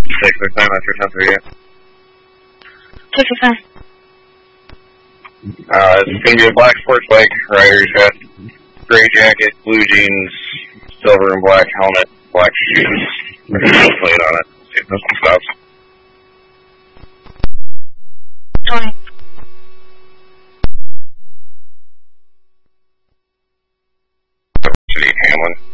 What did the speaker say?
6 or 10 after 10:30. 6 or 10. It's going to be a black sports bike. Rider's got gray jacket, blue jeans, silver and black helmet, black shoes. There's no plate on it. See if this one stops. 20. City Hamlin.